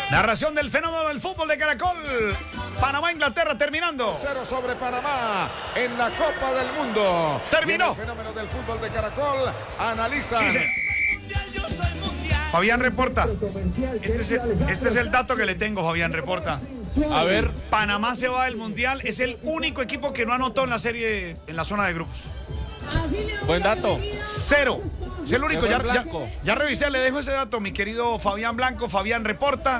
Narración del fenómeno del fútbol de Caracol. Panamá, Inglaterra terminando. 0 sobre Panamá en la Copa del Mundo. Terminó. El fenómeno del fútbol de Caracol analiza. Sí, Fabián reporta. Este es el dato que le tengo, Fabián reporta. A ver, Panamá se va del Mundial. Es el único equipo que no anotó en la serie, en la zona de grupos. buen dato. 0. Es el único. Fabián Blanco. Ya revisé, le dejo ese dato, mi querido Fabián Blanco. Fabián reporta.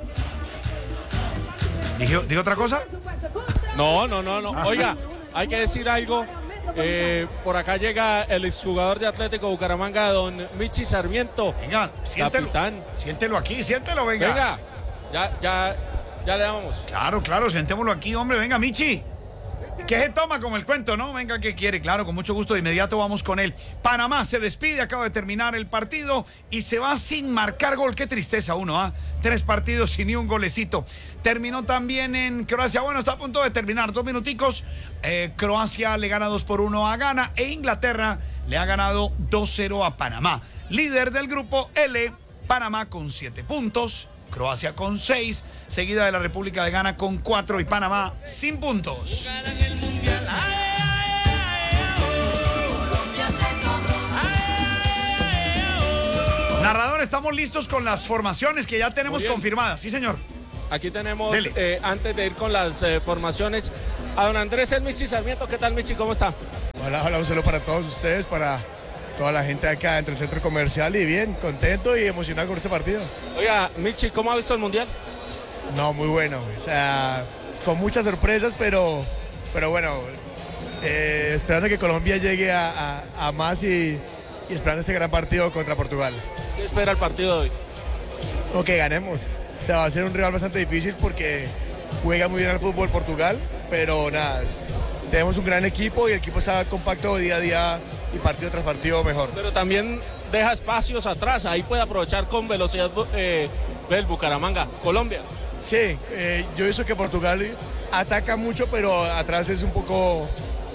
¿Dije otra cosa? No. Oiga, hay que decir algo. Por acá llega el exjugador de Atlético Bucaramanga, don Michi Sarmiento. Venga, siéntelo. Capitán. Siéntelo aquí, siéntelo, venga. Venga, ya le damos. Claro, sentémoslo aquí, hombre. Venga, Michi. ¿Qué se toma como el cuento, no? Venga, ¿qué quiere? Claro, con mucho gusto, de inmediato vamos con él. Panamá se despide, acaba de terminar el partido y se va sin marcar gol. Qué tristeza uno, ¿ah? 3 partidos sin ni un golecito. Terminó también en Croacia. Bueno, está a punto de terminar, 2 minuticos. Croacia le gana 2-1 a Ghana e Inglaterra le ha ganado 2-0 a Panamá. Líder del grupo L, Panamá con 7 puntos. Croacia con 6, seguida de la República de Ghana con 4 y Panamá sin puntos. Narrador, estamos listos con las formaciones que ya tenemos confirmadas. Sí, señor. Aquí tenemos, antes de ir con las formaciones, a don Andrés el Michi Sarmiento. ¿Qué tal, Michi? ¿Cómo está? Hola, un saludo para todos ustedes, para toda la gente acá dentro del centro comercial y bien, contento y emocionado con este partido. Oiga, Michi, ¿cómo ha visto el Mundial? No, muy bueno, o sea, con muchas sorpresas, pero bueno, esperando que Colombia llegue a más y esperando este gran partido contra Portugal. ¿Qué espera el partido de hoy? O que ganemos, o sea, va a ser un rival bastante difícil porque juega muy bien al fútbol Portugal, pero nada, tenemos un gran equipo y el equipo está compacto día a día y partido tras partido mejor. Pero también deja espacios atrás, ahí puede aprovechar con velocidad el Bucaramanga, Colombia. Sí, yo he visto que Portugal ataca mucho, pero atrás es un poco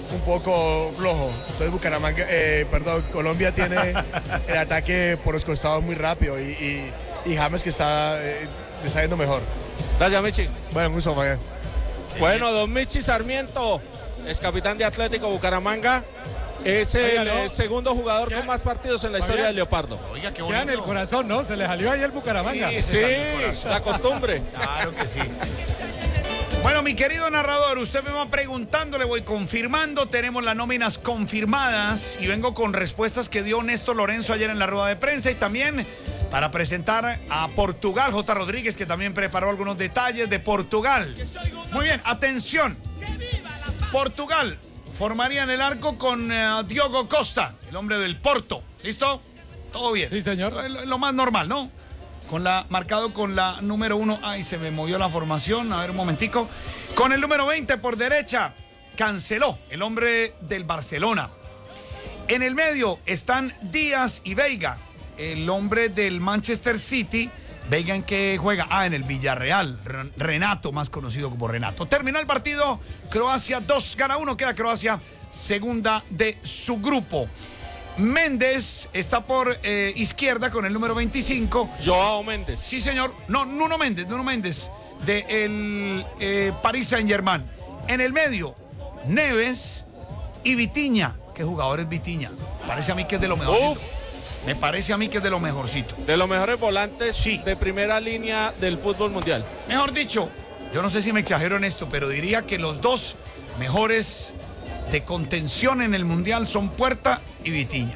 flojo. Entonces Colombia tiene el ataque por los costados muy rápido y James que está yendo mejor. Gracias, Michi. Bueno, un gusto, Fabián. Bueno, don Michi Sarmiento, es capitán de Atlético Bucaramanga. Es el segundo jugador con más partidos en la historia del Leopardo. Oiga, qué bonito. Queda en el corazón, ¿no? Se le salió ahí el Bucaramanga. Sí, la costumbre. Claro que sí. Bueno, mi querido narrador, usted me va preguntando, le voy confirmando. Tenemos las nóminas confirmadas y vengo con respuestas que dio Néstor Lorenzo ayer en la rueda de prensa y también para presentar a Portugal, J. Rodríguez, que también preparó algunos detalles de Portugal. Muy bien, atención. Portugal formaría en el arco con Diogo Costa, el hombre del Porto. ¿Listo? Todo bien. Sí, señor. Lo más normal, ¿no? Marcado con la número 1. Ay, se me movió la formación. A ver, un momentico. Con el número 20 por derecha, Canceló, el hombre del Barcelona. En el medio están Díaz y Veiga, el hombre del Manchester City. Veiga, ¿en qué juega? En el Villarreal. Renato, más conocido como Renato. Terminó el partido. Croacia 2, gana 1. Queda Croacia segunda de su grupo. Méndez está por izquierda con el número 25. Joao Méndez. Sí, señor. No, Nuno Méndez, de el Paris Saint-Germain. En el medio, Neves y Vitinha. ¿Qué jugador es Vitinha? Parece a mí que es de lo mejorcito. Me parece a mí que es de lo mejorcito. De los mejores volantes sí, de primera línea del fútbol mundial. Mejor dicho, yo no sé si me exagero en esto, pero diría que los dos mejores de contención en el mundial son Puerta y Vitinha.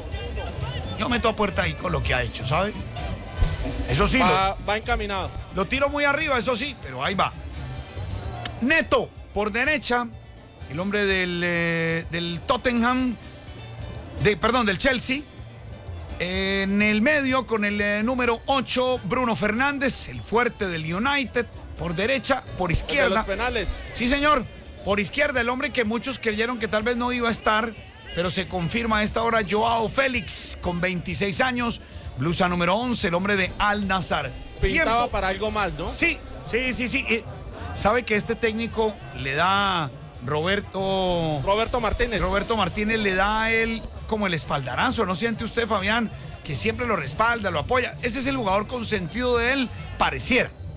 Yo meto a Puerta ahí con lo que ha hecho, ¿sabes? Eso sí, va encaminado. Lo tiro muy arriba, eso sí, pero ahí va. Neto, por derecha, el hombre del Tottenham, del Chelsea. En el medio, con el número 8, Bruno Fernández, el fuerte del United. Por derecha, por izquierda. De los penales. Sí, señor. Por izquierda, el hombre que muchos creyeron que tal vez no iba a estar, pero se confirma a esta hora, Joao Félix, con 26 años, blusa número 11, el hombre de Al Nassr. Pintaba para algo más, ¿no? Sí. Sabe que este técnico le da Roberto Martínez. Roberto Martínez le da a él como el espaldarazo, ¿no siente usted, Fabián? Que siempre lo respalda, lo apoya. Ese es el jugador consentido de él, pareciera.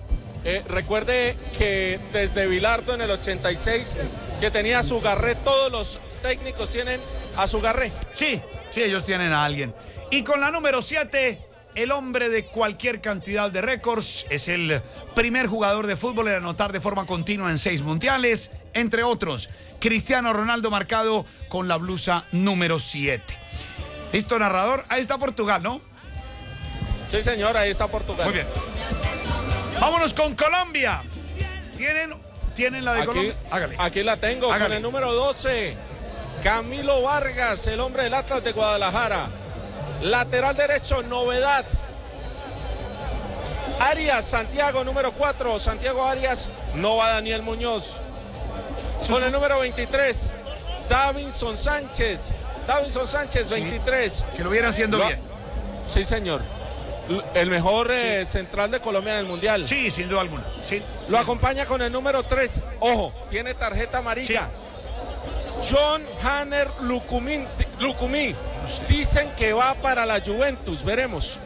Recuerde que desde Bilardo en el 86, que tenía a Sugarré, todos los técnicos tienen a Sugarré. Sí, ellos tienen a alguien. Y con la número 7, el hombre de cualquier cantidad de récords, es el primer jugador de fútbol en anotar de forma continua en 6 mundiales, entre otros, Cristiano Ronaldo, marcado con la blusa número 7. ¿Listo, narrador? Ahí está Portugal, ¿no? Sí, señor, ahí está Portugal. Muy bien. Vámonos con Colombia. ¿Tienen la de Colombia? Hágale. Aquí la tengo, Hágale. con el número 12, Camilo Vargas, el hombre del Atlas de Guadalajara. Lateral derecho, novedad. Arias, Santiago, número 4. Santiago Arias, no va Daniel Muñoz. Con el número 23, Davinson Sánchez. Davinson Sánchez, 23. Que lo viera haciendo bien. Sí, señor. El mejor central de Colombia en el Mundial. Sí, sin duda alguna. Sí, Lo acompaña con el número 3. Ojo, tiene tarjeta amarilla. John Hanner Lucumí. Dicen que va para la Juventus. Veremos.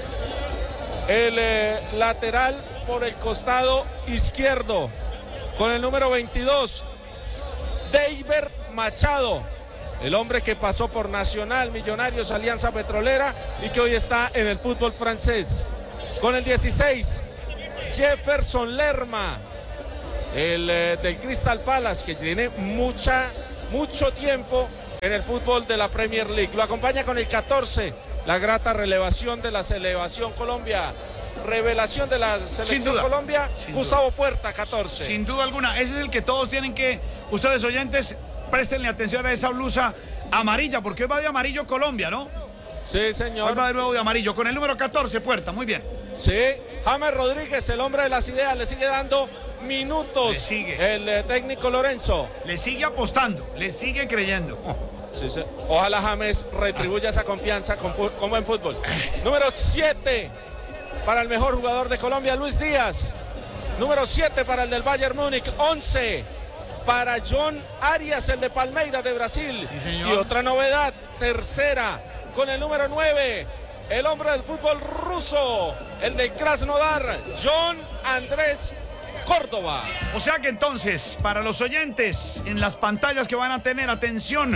El lateral por el costado izquierdo. Con el número 22. David Machado. El hombre que pasó por Nacional, Millonarios, Alianza Petrolera y que hoy está en el fútbol francés. Con el 16, Jefferson Lerma, el del Crystal Palace, que tiene mucho tiempo en el fútbol de la Premier League. Lo acompaña con el 14, la grata revelación de la Selección Colombia. Revelación de la Selección Colombia, Gustavo Puerta, 14. Sin duda alguna, ese es el que todos tienen que, ustedes oyentes, préstenle atención a esa blusa amarilla, porque hoy va de amarillo Colombia, ¿no? Sí, señor. Hoy va de nuevo de amarillo, con el número 14, Puerta, muy bien. Sí, James Rodríguez, el hombre de las ideas, le sigue dando minutos. Le sigue. El técnico Lorenzo. Le sigue apostando, le sigue creyendo. Sí, sí. Ojalá James retribuya esa confianza con buen fútbol. Número 7 para el mejor jugador de Colombia, Luis Díaz. Número 7 para el del Bayern Múnich. 11 para John Arias, el de Palmeiras de Brasil. Sí, señor. Y otra novedad, tercera, con el número 9, el hombre del fútbol ruso, el de Krasnodar, John Andrés Córdoba. O sea que entonces, para los oyentes, en las pantallas que van a tener, atención,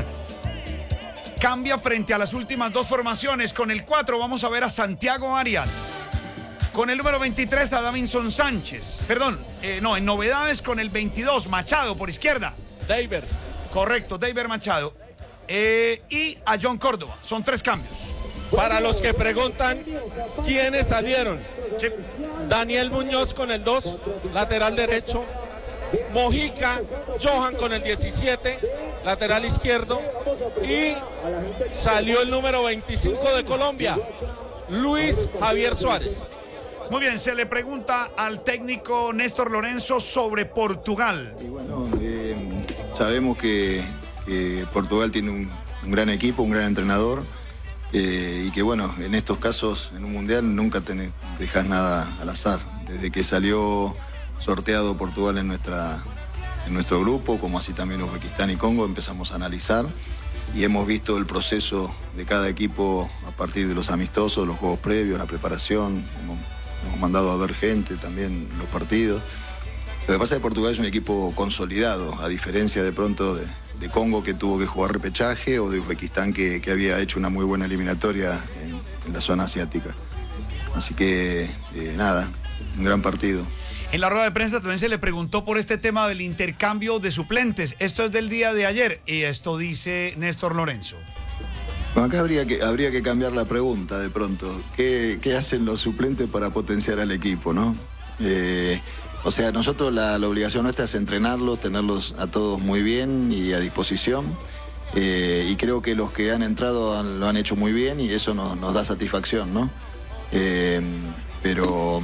cambia frente a las últimas 2 formaciones. Con el 4 vamos a ver a Santiago Arias. Con el número 23 a Davinson Sánchez. Perdón, no, en novedades con el 22, Machado por izquierda. David. Correcto, David Machado. Y a John Córdoba. Son 3 cambios. Para los que preguntan quiénes salieron. Sí. Daniel Muñoz con el 2, lateral derecho. Mojica, Johan con el 17, lateral izquierdo. Y salió el número 25 de Colombia, Luis Javier Suárez. Muy bien, se le pregunta al técnico Néstor Lorenzo sobre Portugal. Y bueno, sabemos que Portugal tiene un gran equipo, un gran entrenador, y que bueno, en estos casos, en un mundial, nunca dejas nada al azar. Desde que salió sorteado Portugal en nuestro grupo, como así también Uzbekistán y Congo, empezamos a analizar y hemos visto el proceso de cada equipo a partir de los amistosos, los juegos previos, la preparación. Hemos mandado a ver gente también en los partidos. Lo que pasa es que Portugal es un equipo consolidado, a diferencia de pronto de Congo, que tuvo que jugar repechaje, o de Uzbekistán, que había hecho una muy buena eliminatoria en la zona asiática. Así que, nada, un gran partido. En la rueda de prensa también se le preguntó por este tema del intercambio de suplentes. Esto es del día de ayer y esto dice Néstor Lorenzo. Bueno, acá habría que cambiar la pregunta de pronto. ¿Qué hacen los suplentes para potenciar al equipo, no? O sea, nosotros la obligación nuestra es entrenarlos, tenerlos a todos muy bien y a disposición. Y creo que los que han entrado lo han hecho muy bien y eso nos da satisfacción, ¿no? Pero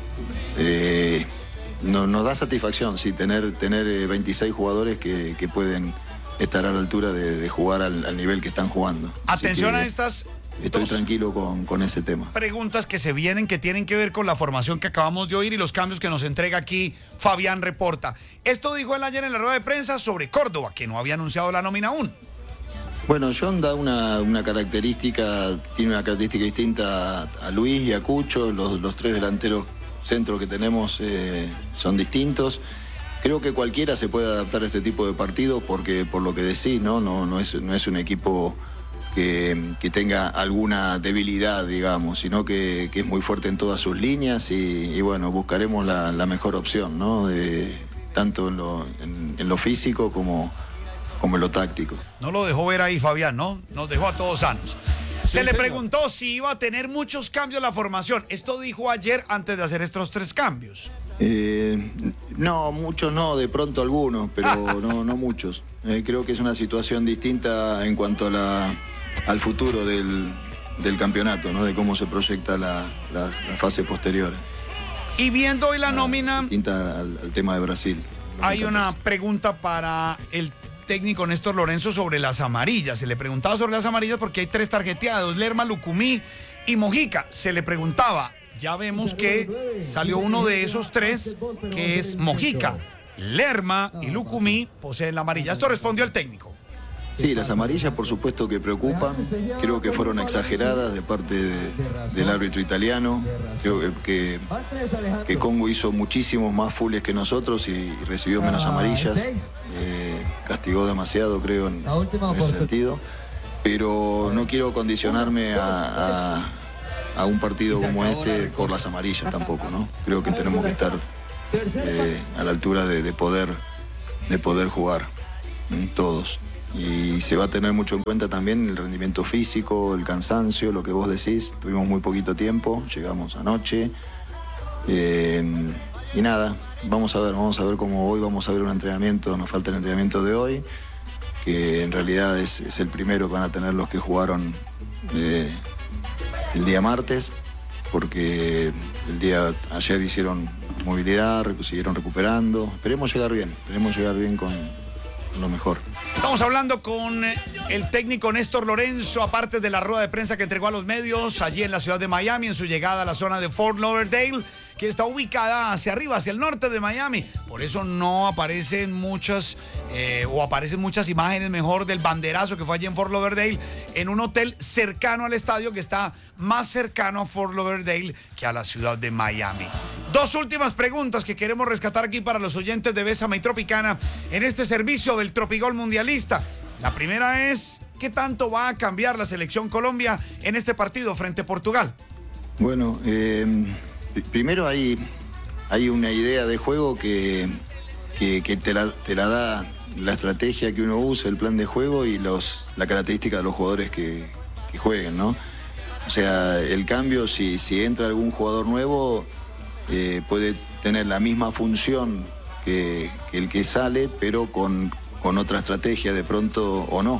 nos da satisfacción, sí, tener 26 jugadores que pueden estar a la altura de jugar al nivel que están jugando. Atención a estas Estoy tranquilo con ese tema. Preguntas que se vienen que tienen que ver con la formación que acabamos de oír y los cambios que nos entrega aquí Fabián Reporta. Esto dijo él ayer en la rueda de prensa sobre Córdoba, que no había anunciado la nómina aún. Bueno, John da una característica, tiene una característica distinta a Luis y a Cucho, los 3 delanteros centros que tenemos son distintos. Creo que cualquiera se puede adaptar a este tipo de partidos porque, por lo que decís, no es un equipo que tenga alguna debilidad, digamos, sino que es muy fuerte en todas sus líneas y bueno, buscaremos la mejor opción, ¿no? Tanto en lo físico como en lo táctico. No lo dejó ver ahí Fabián, ¿no? Nos dejó a todos sanos. Se le preguntó si iba a tener muchos cambios la formación. Esto dijo ayer antes de hacer estos 3 cambios. No, muchos no, de pronto algunos, pero no muchos. Creo que es una situación distinta en cuanto al futuro del campeonato, ¿no? De cómo se proyecta la fase posterior. Y viendo hoy la nómina... Distinta al tema de Brasil. Hay una pregunta para el técnico Néstor Lorenzo sobre las amarillas. Se le preguntaba sobre las amarillas porque hay 3 tarjeteados, Lerma, Lucumí y Mojica. Se le preguntaba, ya vemos que salió uno de esos 3, que es Mojica. Lerma y Lucumí poseen la amarilla. Esto respondió el técnico. Sí, las amarillas por supuesto que preocupan, creo que fueron exageradas de parte del árbitro italiano, creo que Congo hizo muchísimos más fulles que nosotros y recibió menos amarillas, castigó demasiado creo en ese sentido, pero no quiero condicionarme a un partido como este por las amarillas tampoco, ¿no? Creo que tenemos que estar a la altura de poder jugar todos. Y se va a tener mucho en cuenta también el rendimiento físico, el cansancio, lo que vos decís. Tuvimos muy poquito tiempo, llegamos anoche. Y nada, vamos a ver cómo hoy vamos a ver un entrenamiento, nos falta el entrenamiento de hoy, que en realidad es el primero que van a tener los que jugaron el día martes, porque el día ayer hicieron movilidad, siguieron recuperando. Esperemos llegar bien con lo mejor. Estamos hablando con el técnico Néstor Lorenzo, aparte de la rueda de prensa que entregó a los medios allí en la ciudad de Miami, en su llegada a la zona de Fort Lauderdale, que está ubicada hacia arriba, hacia el norte de Miami. Por eso no aparecen muchas, aparecen muchas imágenes mejor del banderazo que fue allí en Fort Lauderdale, en un hotel cercano al estadio que está más cercano a Fort Lauderdale que a la ciudad de Miami. 2 últimas preguntas que queremos rescatar aquí para los oyentes de Bésame y Tropicana en este servicio del Tropigol Mundialista. La primera es, ¿qué tanto va a cambiar la selección Colombia en este partido frente a Portugal? Bueno, primero hay una idea de juego que te la da la estrategia que uno usa, el plan de juego y la característica de los jugadores que jueguen, ¿no? O sea, el cambio, si entra algún jugador nuevo, puede tener la misma función que el que sale, pero con otra estrategia de pronto o no.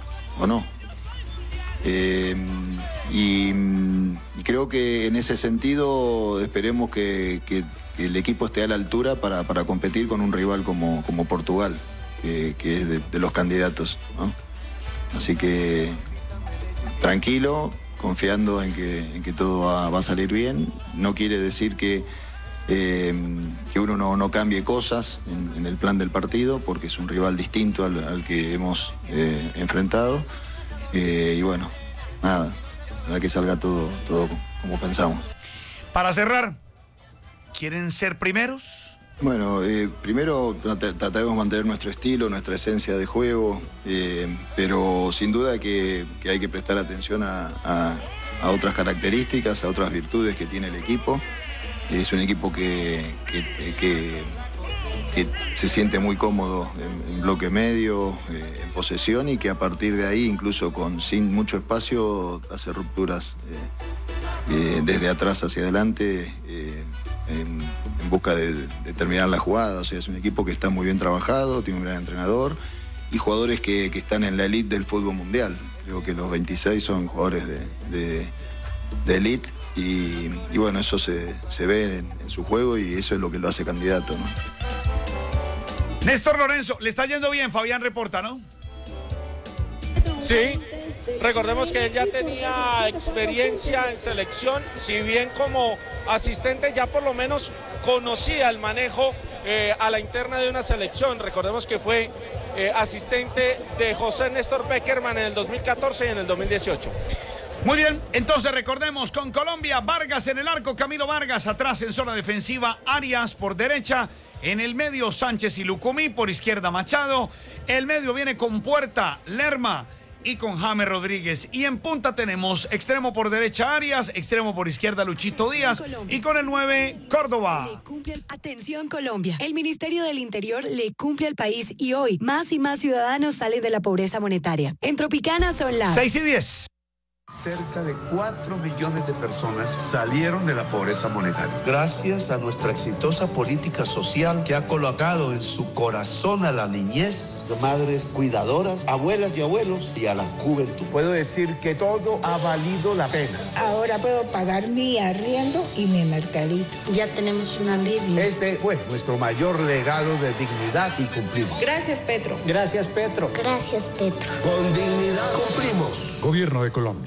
Y creo que en ese sentido esperemos que el equipo esté a la altura para competir con un rival como Portugal, que es de los candidatos, ¿no? Así que tranquilo, confiando en que todo va a salir bien. No quiere decir que uno no cambie cosas en el plan del partido, porque es un rival distinto al que hemos enfrentado. Y bueno, nada, para que salga todo como pensamos. Para cerrar, ¿quieren ser primeros? Bueno, primero trataremos de mantener nuestro estilo, nuestra esencia de juego, pero sin duda que hay que prestar atención a otras características, a otras virtudes que tiene el equipo. Es un equipo que se siente muy cómodo en bloque medio, en posesión, y que a partir de ahí, incluso sin mucho espacio, hace rupturas desde atrás hacia adelante en busca de terminar la jugada. O sea, es un equipo que está muy bien trabajado, tiene un gran entrenador y jugadores que están en la elite del fútbol mundial. Creo que los 26 son jugadores de elite. Y bueno, eso se ve en su juego y eso es lo que lo hace candidato, ¿no? Néstor Lorenzo, le está yendo bien, Fabián reporta, ¿no? Sí, recordemos que él ya tenía experiencia en selección, si bien como asistente ya por lo menos conocía el manejo a la interna de una selección. Recordemos que fue asistente de José Néstor Peckerman en el 2014 y en el 2018. Muy bien, entonces recordemos, con Colombia, Vargas en el arco, Camilo Vargas atrás en zona defensiva, Arias por derecha, en el medio Sánchez y Lucumí, por izquierda Machado, el medio viene con Puerta, Lerma y con James Rodríguez, y en punta tenemos extremo por derecha Arias, extremo por izquierda Luchito Díaz, y con el 9 Córdoba. Atención Colombia, el Ministerio del Interior le cumple al país y hoy más y más ciudadanos salen de la pobreza monetaria. En Tropicana son las 6:10. Cerca de 4 millones de personas salieron de la pobreza monetaria. Gracias a nuestra exitosa política social que ha colocado en su corazón a la niñez, madres cuidadoras, abuelas y abuelos y a la juventud. Puedo decir que todo ha valido la pena. Ahora puedo pagar mi arriendo y mi mercadito. Ya tenemos una alivio. Ese fue nuestro mayor legado de dignidad y cumplimos. Gracias, Petro. Gracias, Petro. Gracias, Petro. Con dignidad cumplimos. Gobierno de Colombia.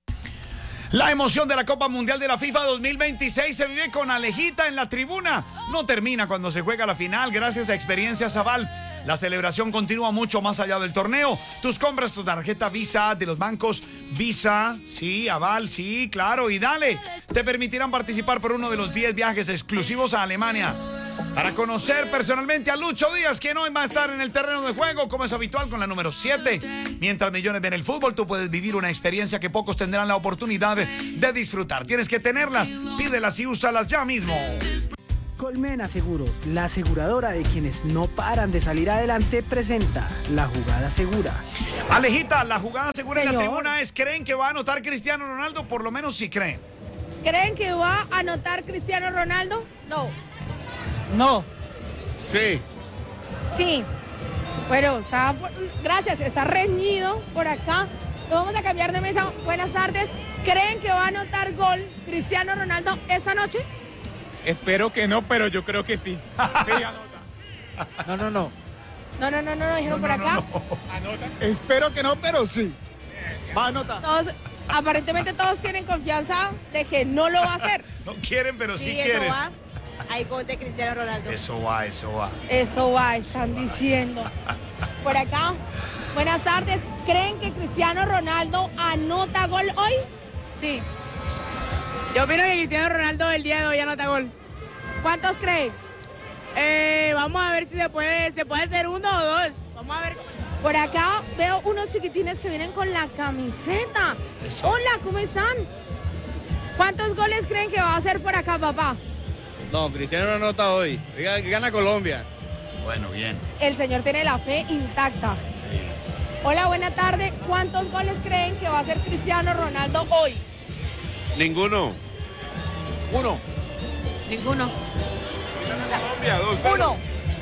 La emoción de la Copa Mundial de la FIFA 2026 se vive con Alejita en la tribuna. No termina cuando se juega la final gracias a Experiencias Aval. La celebración continúa mucho más allá del torneo. Tus compras, tu tarjeta Visa de los bancos Visa, sí, Aval, sí, claro, y dale. Te permitirán participar por uno de los 10 viajes exclusivos a Alemania. Para conocer personalmente a Lucho Díaz, quien hoy va a estar en el terreno de juego, como es habitual, con la número 7. Mientras millones ven el fútbol, tú puedes vivir una experiencia que pocos tendrán la oportunidad de disfrutar. Tienes que tenerlas, pídelas y úsalas ya mismo. Colmena Seguros, la aseguradora de quienes no paran de salir adelante, presenta La Jugada Segura. Alejita, la jugada segura en la Señor. tribuna es: ¿creen que va a anotar Cristiano Ronaldo? Por lo menos sí creen. ¿Creen que va a anotar Cristiano Ronaldo? No. No. Sí. Sí. Bueno, gracias, está reñido por acá. Lo vamos a cambiar de mesa. Buenas tardes. ¿Creen que va a anotar gol Cristiano Ronaldo esta noche? Espero que no, pero yo creo que sí. Sí, anota. No. No, dijeron por acá. Anota. Espero que no, pero sí. Va a anotar. Aparentemente todos tienen confianza de que no lo va a hacer. No quieren, pero sí eso quieren. va. Hay gol de Cristiano Ronaldo. Eso va. Eso va, están diciendo. Por acá, buenas tardes. ¿Creen que Cristiano Ronaldo anota gol hoy? Sí. Yo opino que Cristiano Ronaldo el día de hoy anota gol. ¿Cuántos creen? Vamos a ver si se puede hacer 1 o 2. Vamos a ver. Por acá veo unos chiquitines que vienen con la camiseta. Eso. Hola, ¿cómo están? ¿Cuántos goles creen que va a hacer por acá, papá? No, Cristiano no anota hoy. Gana Colombia. Bueno, bien. El señor tiene la fe intacta. Hola, buena tarde. ¿Cuántos goles creen que va a hacer Cristiano Ronaldo hoy? Ninguno. 1. Ninguno. Colombia 2-0. 1.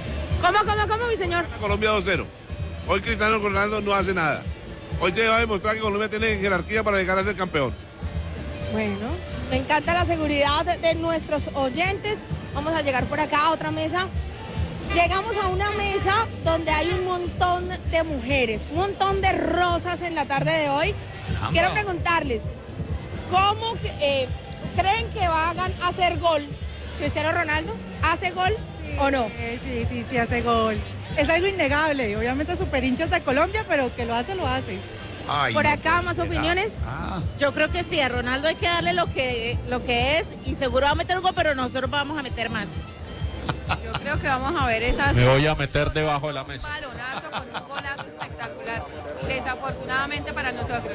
¿Cómo, mi señor? Colombia 2-0. Hoy Cristiano Ronaldo no hace nada. Hoy te va a demostrar que Colombia tiene jerarquía para llegar a ser campeón. Bueno, me encanta la seguridad de nuestros oyentes. Vamos a llegar por acá a otra mesa. Llegamos a una mesa donde hay un montón de mujeres, un montón de rosas en la tarde de hoy. Caramba. Quiero preguntarles, ¿cómo creen que van a hacer gol Cristiano Ronaldo? ¿Hace gol o no? Sí, hace gol. Es algo innegable. Obviamente súper hinchas de Colombia, pero que lo hace, lo hace. Ay, Por no acá, puede más ser. opiniones. Yo creo que sí, a Ronaldo hay que darle lo que es y seguro va a meter un gol, pero nosotros vamos a meter más. Yo creo que vamos a ver esas... Me voy a meter debajo de la mesa. Un balonazo con un golazo espectacular, desafortunadamente para nosotros.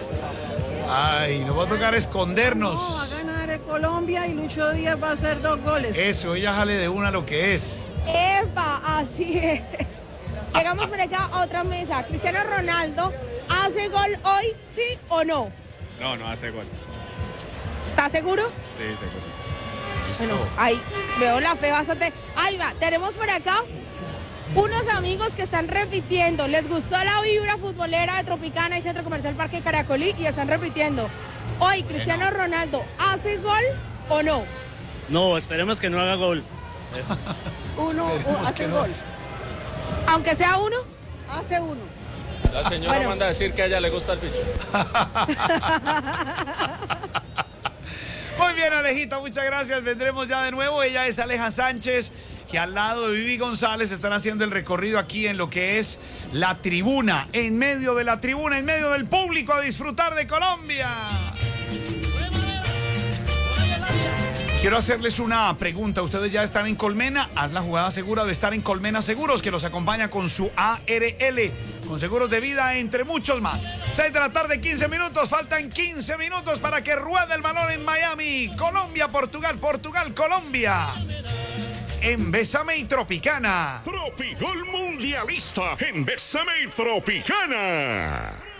Ay, nos va a tocar escondernos. No, va a ganar Colombia y Lucho Díaz va a hacer 2 goles. Eso, ella jale de una lo que es. Epa, así es. Llegamos por acá a otra mesa. Cristiano Ronaldo, ¿hace gol hoy, sí o no? No hace gol. ¿Está seguro? Sí, seguro. Bueno, ahí veo la fe bastante. Ahí va, tenemos por acá unos amigos que están repitiendo. Les gustó la vibra futbolera de Tropicana y Centro Comercial Parque Caracolí y están repitiendo. Hoy, Cristiano Ronaldo, ¿hace gol o no? No, esperemos que no haga gol. Hace gol. Aunque sea uno, hace uno. La señora manda a decir que a ella le gusta el picho. Muy bien, Alejita, muchas gracias. Vendremos ya de nuevo. Ella es Aleja Sánchez, que al lado de Vivi González están haciendo el recorrido aquí en lo que es la tribuna, en medio de la tribuna, en medio del público, a disfrutar de Colombia. Quiero hacerles una pregunta. Ustedes ya están en Colmena. Haz la jugada segura de estar en Colmena Seguros, que los acompaña con su ARL, con seguros de vida, entre muchos más. 6 de la tarde, 15 minutos. Faltan 15 minutos para que ruede el balón en Miami. Colombia, Portugal, Portugal, Colombia. En Bésame y Tropicana. Tropigol Mundialista en Bésame y Tropicana.